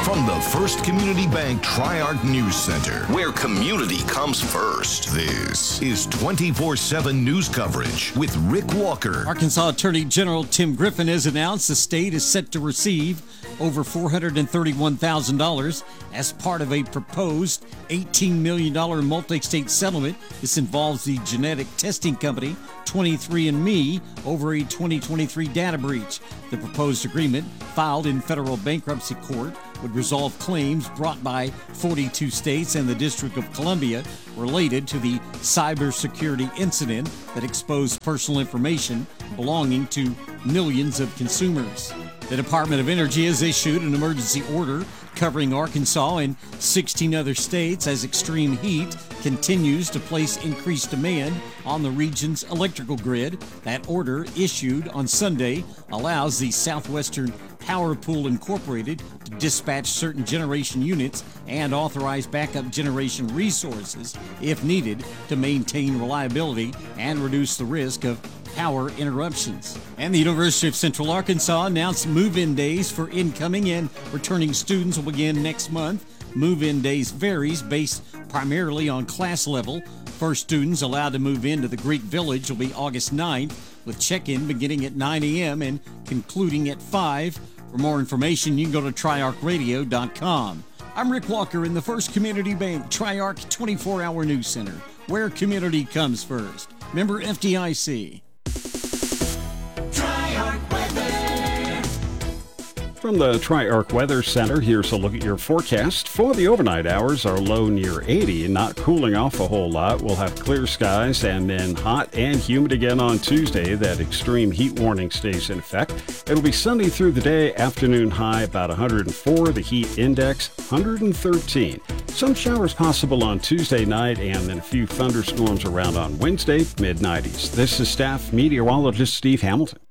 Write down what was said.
From the First Community Bank Tri-Arc News Center, where community comes first, this is 24/7 news coverage with Rick Walker. Arkansas Attorney General Tim Griffin has announced the state is set to receive over $431,000 as part of a proposed $18 million multi-state settlement. This involves the genetic testing company 23andMe over a 2023 data breach. The proposed agreement, filed in federal bankruptcy court, would resolve claims brought by 42 states and the District of Columbia related to the cybersecurity incident that exposed personal information belonging to millions of consumers. The Department of Energy has issued an emergency order covering Arkansas and 16 other states as extreme heat continues to place increased demand on the region's electrical grid. That order, issued on Sunday, allows the Southwestern Power Pool Incorporated to dispatch certain generation units and authorize backup generation resources if needed to maintain reliability and reduce the risk of power interruptions. And the University of Central Arkansas announced move-in days for incoming and returning students will begin next month. Move-in days varies based primarily on class level. First students allowed to move into the Greek Village will be August 9th, with check-in beginning at 9 a.m. and concluding at 5. For more information, you can go to triarcradio.com. I'm Rick Walker in the First Community Bank Tri-Arc 24-Hour News Center, where community comes first. Member FDIC. From the Tri-Arc Weather Center, here's a look at your forecast. For the overnight hours, our low near 80, not cooling off a whole lot. We'll have clear skies and then hot and humid again on Tuesday. That extreme heat warning stays in effect. It'll be sunny through the day, afternoon high about 104, the heat index 113. Some showers possible on Tuesday night and then a few thunderstorms around on Wednesday, mid-90s. This is staff meteorologist Steve Hamilton.